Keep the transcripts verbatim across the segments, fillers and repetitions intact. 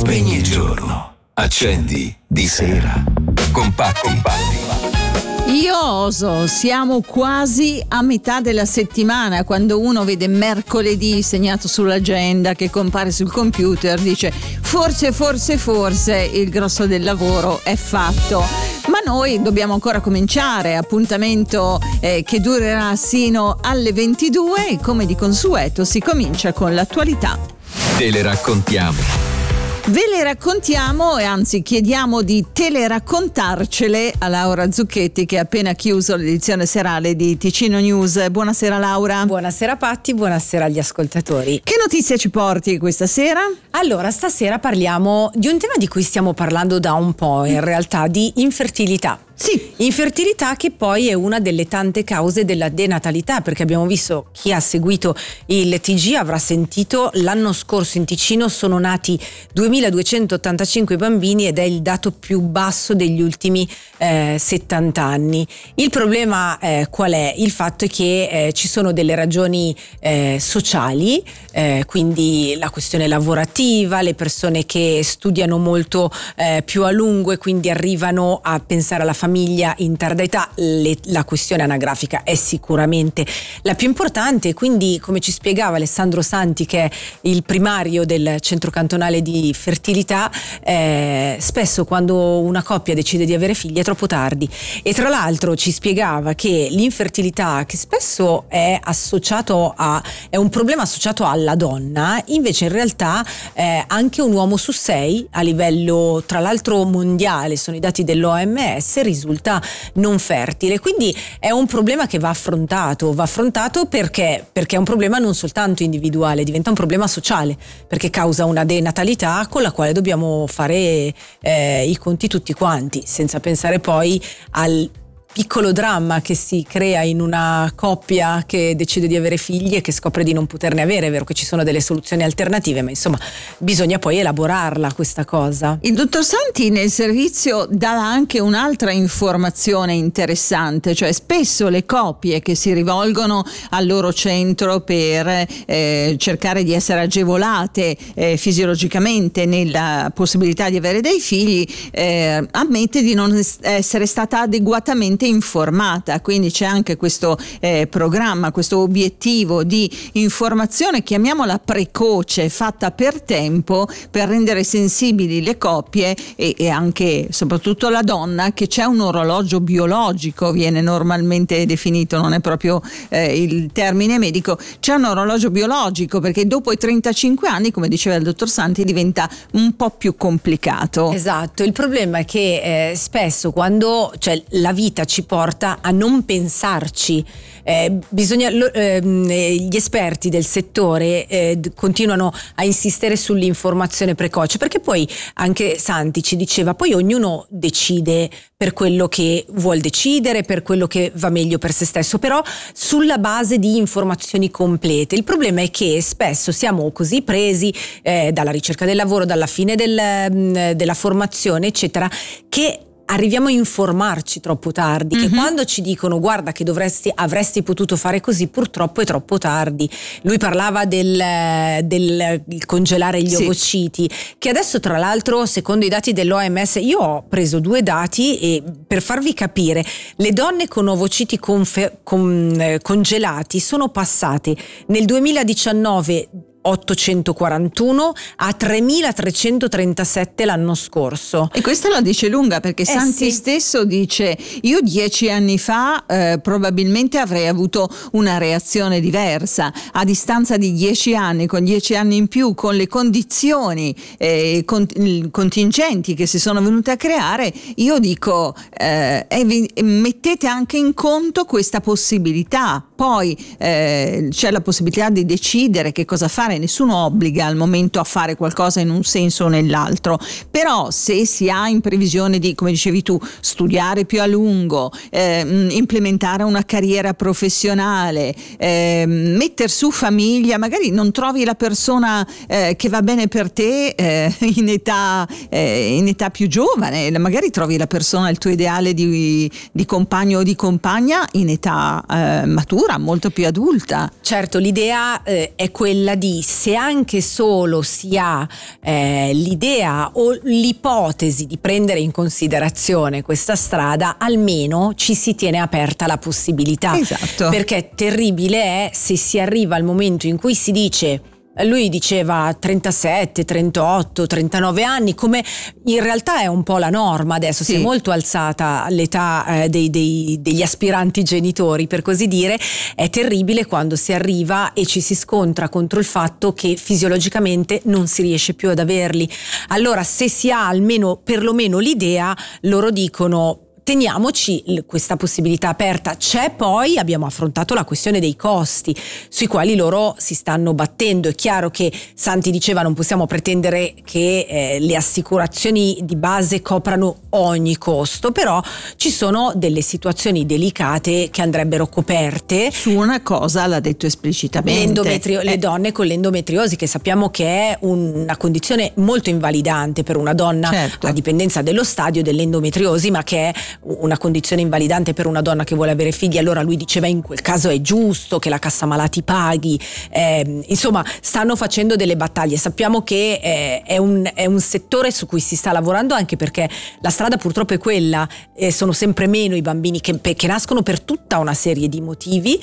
Spegni il giorno, accendi di sera. Compatti. Compatti. Io oso, siamo quasi a metà della settimana, quando uno vede mercoledì segnato sull'agenda che compare sul computer, dice forse, forse, forse il grosso del lavoro è fatto. Ma noi dobbiamo ancora cominciare, appuntamento eh, che durerà sino alle ventidue e come di consueto si comincia con l'attualità. Te le raccontiamo. Ve le raccontiamo e anzi chiediamo di teleraccontarcele a Laura Zucchetti, che ha appena chiuso l'edizione serale di Ticino News. Buonasera Laura. Buonasera Patti, buonasera agli ascoltatori. Che notizie ci porti questa sera? Allora, stasera parliamo di un tema di cui stiamo parlando da un po', in realtà, di infertilità. Sì. Infertilità che poi è una delle tante cause della denatalità, perché abbiamo visto, chi ha seguito il T G avrà sentito, l'anno scorso in Ticino sono nati duemiladuecentottantacinque bambini ed è il dato più basso degli ultimi eh, settanta anni. Il problema eh, qual è? Il fatto è che eh, ci sono delle ragioni eh, sociali, eh, quindi la questione lavorativa, le persone che studiano molto eh, più a lungo e quindi arrivano a pensare alla famiglia in tarda età. Le, la questione anagrafica è sicuramente la più importante, quindi come ci spiegava Alessandro Santi, che è il primario del centro cantonale di fertilità, eh, spesso quando una coppia decide di avere figli è troppo tardi. E tra l'altro ci spiegava che l'infertilità, che spesso è associato a è un problema associato alla donna, invece in realtà eh, anche un uomo su sei a livello tra l'altro mondiale, sono i dati dell'O M S, risulta non fertile. Quindi è un problema che va affrontato, va affrontato perché perché è un problema non soltanto individuale, diventa un problema sociale, perché causa una denatalità con la quale dobbiamo fare eh, i conti tutti quanti, senza pensare poi al piccolo dramma che si crea in una coppia che decide di avere figli e che scopre di non poterne avere. È vero che ci sono delle soluzioni alternative, ma insomma bisogna poi elaborarla questa cosa. Il dottor Santi nel servizio dà anche un'altra informazione interessante, cioè spesso le coppie che si rivolgono al loro centro per eh, cercare di essere agevolate eh, fisiologicamente nella possibilità di avere dei figli, eh, ammette di non essere stata adeguatamente informata, quindi c'è anche questo eh, programma, questo obiettivo di informazione, chiamiamola precoce, fatta per tempo, per rendere sensibili le coppie e, e anche soprattutto la donna, che c'è un orologio biologico, viene normalmente definito, non è proprio eh, il termine medico, c'è un orologio biologico, perché dopo i trentacinque anni, come diceva il dottor Santi, diventa un po' più complicato. Esatto, il problema è che eh, spesso quando cioè, la vita ci porta a non pensarci, eh, bisogna lo, eh, gli esperti del settore eh, continuano a insistere sull'informazione precoce, perché poi anche Santi ci diceva, poi ognuno decide per quello che vuol decidere, per quello che va meglio per se stesso, però sulla base di informazioni complete. Il problema è che spesso siamo così presi eh, dalla ricerca del lavoro, dalla fine del, della formazione eccetera, che arriviamo a informarci troppo tardi, mm-hmm. che quando ci dicono guarda che dovresti avresti potuto fare così, purtroppo è troppo tardi. Lui parlava del, del congelare gli sì. ovociti, che adesso tra l'altro secondo i dati dell'O M S, io ho preso due dati e per farvi capire, le donne con ovociti confe, con, eh, congelati sono passate nel duemiladiciannove ottocentoquarantuno a tremilatrecentotrentasette l'anno scorso. E questa la dice lunga, perché eh Santi sì. stesso dice io dieci anni fa eh, probabilmente avrei avuto una reazione diversa. A distanza di dieci anni, con dieci anni in più, con le condizioni eh, con, contingenti che si sono venute a creare, io dico eh, mettete anche in conto questa possibilità. Poi eh, c'è la possibilità di decidere che cosa fare, nessuno obbliga al momento a fare qualcosa in un senso o nell'altro, però se si ha in previsione di, come dicevi tu, studiare più a lungo, eh, implementare una carriera professionale, eh, metter su famiglia, magari non trovi la persona eh, che va bene per te eh, in età eh, in età più giovane, magari trovi la persona, il tuo ideale di, di compagno o di compagna in età eh, matura, molto più adulta. Certo, l'idea eh, è quella di se anche solo si ha eh, l'idea o l'ipotesi di prendere in considerazione questa strada, almeno ci si tiene aperta la possibilità. Esatto. Perché terribile è se si arriva al momento in cui si dice, lui diceva trentasette, trentotto, trentanove anni, come in realtà è un po' la norma adesso, sì. Si è molto alzata l'età eh, dei, dei, degli aspiranti genitori, per così dire. È terribile quando si arriva e ci si scontra contro il fatto che fisiologicamente non si riesce più ad averli. Allora, se si ha almeno perlomeno l'idea, loro dicono: teniamoci questa possibilità aperta. C'è poi, abbiamo affrontato la questione dei costi sui quali loro si stanno battendo. È chiaro che Santi diceva non possiamo pretendere che eh, le assicurazioni di base coprano ogni costo, però ci sono delle situazioni delicate che andrebbero coperte. Su una cosa l'ha detto esplicitamente. L'endometrio- eh. le donne con l'endometriosi, che sappiamo che è una condizione molto invalidante per una donna, certo. A dipendenza dello stadio dell'endometriosi, ma che è una condizione invalidante per una donna che vuole avere figli. Allora lui diceva in quel caso è giusto che la cassa malati paghi, eh, insomma stanno facendo delle battaglie. Sappiamo che eh, è, un, è un settore su cui si sta lavorando, anche perché la strada purtroppo è quella, eh, sono sempre meno i bambini che, che nascono per tutta una serie di motivi,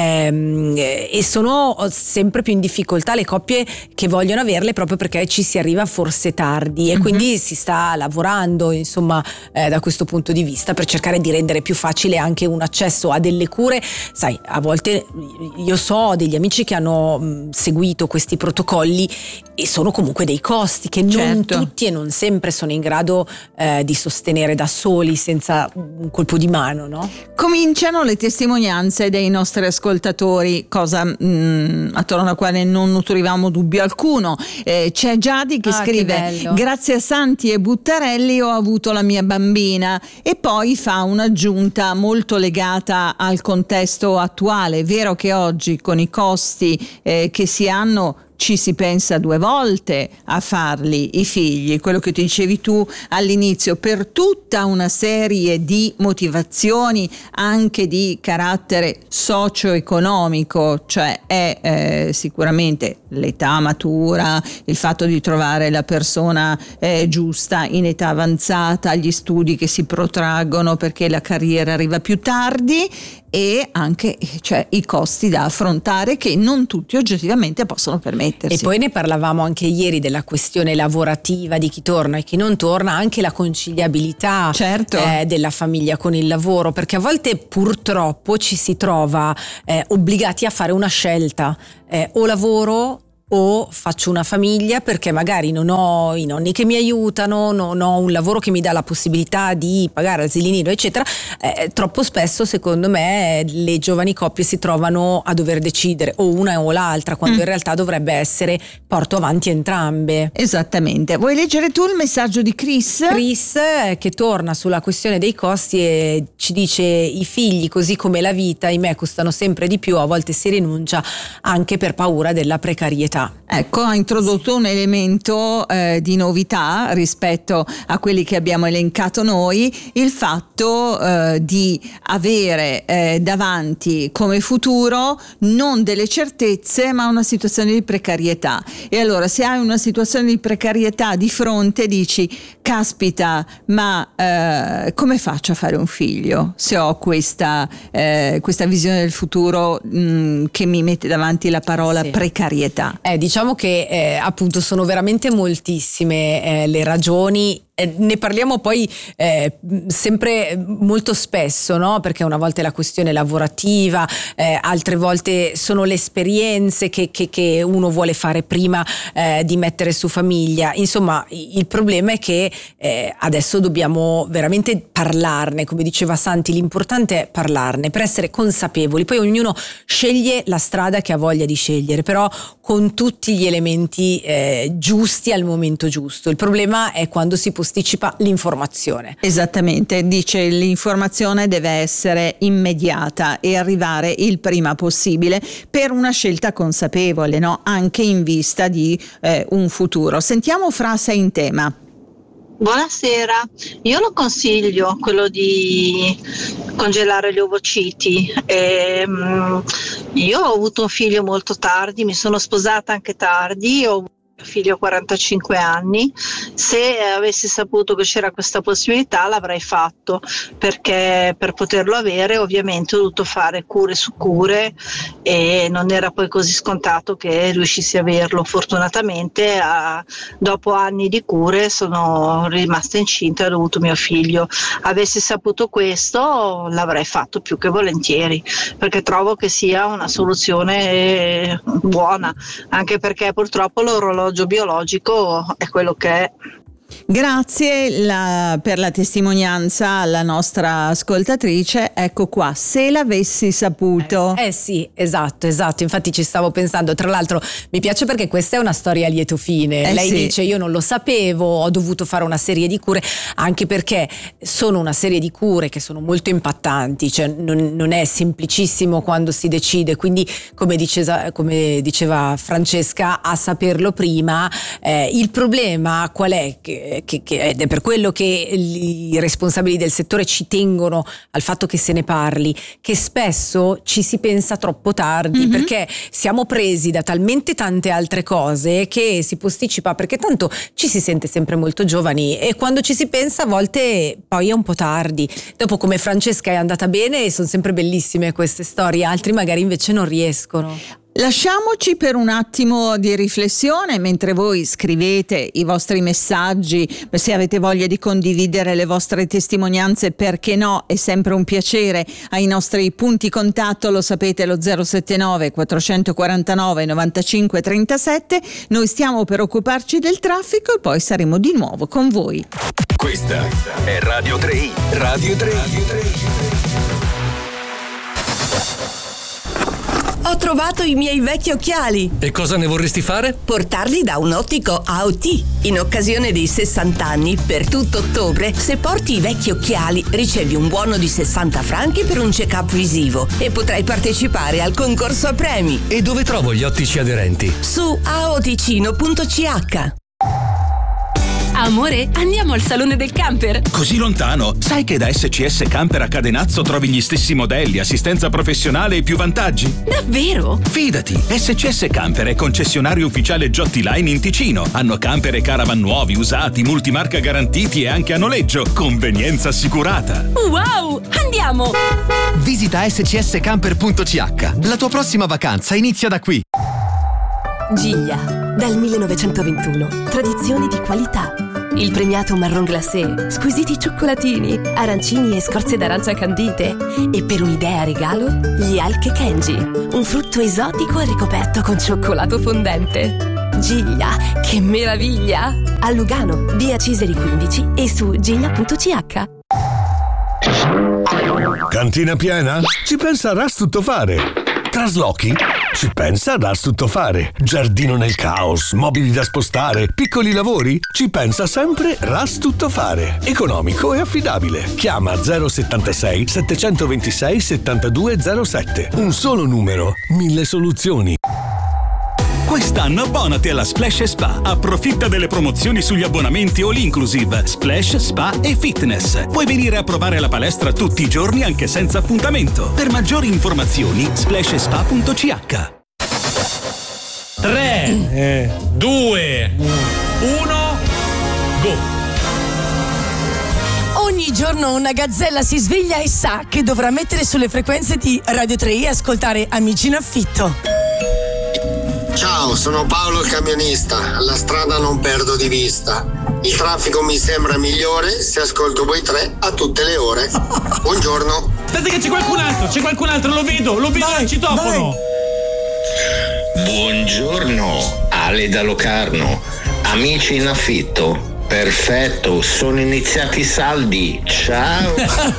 ehm, e sono sempre più in difficoltà le coppie che vogliono averle, proprio perché ci si arriva forse tardi, e mm-hmm. quindi si sta lavorando insomma eh, da questo punto di vista per cercare di rendere più facile anche un accesso a delle cure. Sai, a volte io so degli amici che hanno mh, seguito questi protocolli e sono comunque dei costi che non certo. tutti e non sempre sono in grado eh, di sostenere da soli senza un colpo di mano, no? Cominciano le testimonianze dei nostri ascoltatori, cosa mh, attorno alla quale non nutrivamo dubbio alcuno. Eh, c'è Giadi che ah, scrive: che grazie a Santi e Buttarelli ho avuto la mia bambina, e poi fa un'aggiunta molto legata al contesto attuale. È vero che oggi con i costi eh, che si hanno ci si pensa due volte a farli i figli, quello che ti dicevi tu all'inizio, per tutta una serie di motivazioni anche di carattere socio-economico, cioè è eh, sicuramente l'età matura, il fatto di trovare la persona eh, giusta in età avanzata, gli studi che si protraggono perché la carriera arriva più tardi, e anche cioè, i costi da affrontare che non tutti oggettivamente possono permettersi. E poi ne parlavamo anche ieri della questione lavorativa di chi torna e chi non torna, anche la conciliabilità certo. eh, della famiglia con il lavoro, perché a volte purtroppo ci si trova eh, obbligati a fare una scelta, eh, o lavoro o faccio una famiglia, perché magari non ho i nonni che mi aiutano, non ho un lavoro che mi dà la possibilità di pagare asili nido eccetera. Eh, troppo spesso secondo me le giovani coppie si trovano a dover decidere o una o l'altra, quando mm. in realtà dovrebbe essere porto avanti entrambe. Esattamente. Vuoi leggere tu il messaggio di Chris? Chris eh, che torna sulla questione dei costi e ci dice: i figli così come la vita ahimè costano sempre di più, a volte si rinuncia anche per paura della precarietà. Ecco, ha introdotto un elemento eh, di novità rispetto a quelli che abbiamo elencato noi, il fatto eh, di avere eh, davanti come futuro non delle certezze ma una situazione di precarietà. E allora se hai una situazione di precarietà di fronte dici: caspita, ma eh, come faccio a fare un figlio se ho questa, eh, questa visione del futuro mh, che mi mette davanti la parola sì. precarietà? Eh, diciamo che eh, appunto sono veramente moltissime eh, le ragioni. Eh, ne parliamo poi eh, sempre molto spesso, no? Perché una volta è la questione lavorativa, eh, altre volte sono le esperienze che, che, che uno vuole fare prima eh, di mettere su famiglia. Insomma, il problema è che eh, adesso dobbiamo veramente parlarne, come diceva Santi, l'importante è parlarne per essere consapevoli. Poi ognuno sceglie la strada che ha voglia di scegliere, però con tutti gli elementi eh, giusti al momento giusto. Il problema è quando si posticipa l'informazione. Esattamente, dice l'informazione deve essere immediata e arrivare il prima possibile per una scelta consapevole, no? Anche in vista di eh, un futuro. Sentiamo Fra Sei in Tema. Buonasera, io lo consiglio quello di congelare gli ovociti. E, um, io ho avuto un figlio molto tardi, mi sono sposata anche tardi, ho figlio a quarantacinque anni. Se avessi saputo che c'era questa possibilità l'avrei fatto, perché per poterlo avere ovviamente ho dovuto fare cure su cure e non era poi così scontato che riuscissi a averlo. Fortunatamente a, dopo anni di cure sono rimasta incinta e ho avuto mio figlio. Avessi saputo questo l'avrei fatto più che volentieri, perché trovo che sia una soluzione buona, anche perché purtroppo l'orologio biologico è quello che è. Grazie la, per la testimonianza alla nostra ascoltatrice. Ecco qua, se l'avessi saputo. Eh, eh sì, esatto, esatto. Infatti ci stavo pensando. Tra l'altro mi piace perché questa è una storia a lieto fine. Eh Lei sì. dice: io non lo sapevo, ho dovuto fare una serie di cure, anche perché sono una serie di cure che sono molto impattanti, cioè non, non è semplicissimo quando si decide. Quindi come diceva, come diceva Francesca, a saperlo prima. Eh, il problema qual è? Che Che, che, ed è per quello che i responsabili del settore ci tengono al fatto che se ne parli, che spesso ci si pensa troppo tardi, mm-hmm. perché siamo presi da talmente tante altre cose che si posticipa, perché tanto ci si sente sempre molto giovani e quando ci si pensa a volte poi è un po' tardi. Dopo, come Francesca, è andata bene e sono sempre bellissime queste storie, altri magari invece non riescono. Lasciamoci per un attimo di riflessione mentre voi scrivete i vostri messaggi, se avete voglia di condividere le vostre testimonianze, perché no, è sempre un piacere. Ai nostri punti contatto, lo sapete, lo zero sette nove quattroquarantanove novantacinque trentasette. Noi stiamo per occuparci del traffico e poi saremo di nuovo con voi. Questa è Radio tre i. Radio tre i. Ho trovato i miei vecchi occhiali. E cosa ne vorresti fare? Portarli da un ottico A O T. In occasione dei sessanta anni, per tutto ottobre, se porti i vecchi occhiali, ricevi un buono di sessanta franchi per un check-up visivo e potrai partecipare al concorso a premi. E dove trovo gli ottici aderenti? Su aoticino punto c h. Amore, andiamo al salone del camper. Così lontano? Sai che da S C S Camper a Cadenazzo trovi gli stessi modelli, assistenza professionale e più vantaggi? Davvero? Fidati, S C S Camper è concessionario ufficiale Giotti Line in Ticino. Hanno camper e caravan nuovi, usati, multimarca garantiti e anche a noleggio. Convenienza assicurata. Wow, andiamo! Visita S C S camper punto c h. La tua prossima vacanza inizia da qui. Giglia, dal millenovecentoventuno, tradizioni di qualità. Il premiato marron glacé, squisiti cioccolatini, arancini e scorze d'arancia candite. E per un'idea regalo, gli Alche Kenji, un frutto esotico ricoperto con cioccolato fondente. Giglia, che meraviglia! A Lugano, via Ciseri quindici e su giglia punto c h. Cantina piena? Ci pensa Ras Tuttofare. Traslochi? Ci pensa Ras Tuttofare. Giardino nel caos, mobili da spostare, piccoli lavori? Ci pensa sempre Ras Tuttofare. Economico e affidabile. Chiama zero settantasei settecentoventisei settantadue zero sette. Un solo numero, mille soluzioni. Quest'anno abbonati alla Splash Spa. Approfitta delle promozioni sugli abbonamenti all inclusive, Splash, Spa e Fitness. Puoi venire a provare la palestra tutti i giorni anche senza appuntamento. Per maggiori informazioni, splash spa punto c h. tre, due, uno, go! Ogni giorno una gazzella si sveglia e sa che dovrà mettere sulle frequenze di Radio tre i e ascoltare Amici in affitto. Ciao, sono Paolo il camionista. La strada non perdo di vista. Il traffico mi sembra migliore se ascolto voi tre a tutte le ore. Buongiorno. Aspetta che c'è qualcun altro, c'è qualcun altro, lo vedo, lo vedo al citofono. Buongiorno, Ale da Locarno. Amici in affitto. Perfetto, sono iniziati i saldi. Ciao.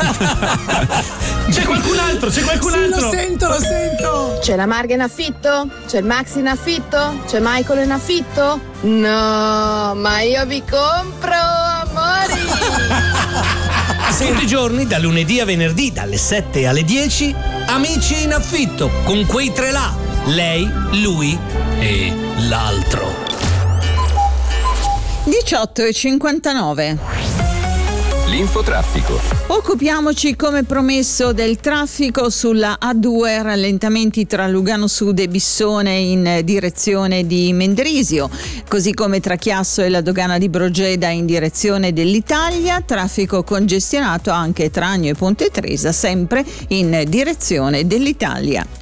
C'è qualcun altro, c'è qualcun sì, altro. Lo sento, lo sento. C'è la Marga in affitto? C'è il Max in affitto? C'è Michael in affitto? No, ma io vi compro, amori. Tutti i giorni, da lunedì a venerdì, dalle sette alle dieci, Amici in affitto, con quei tre là. Lei, lui e l'altro. diciotto e cinquantanove. L'infotraffico. Occupiamoci come promesso del traffico sulla A due, rallentamenti tra Lugano Sud e Bissone in direzione di Mendrisio, così come tra Chiasso e la dogana di Brogeda in direzione dell'Italia, traffico congestionato anche tra Agno e Ponte Tresa, sempre in direzione dell'Italia.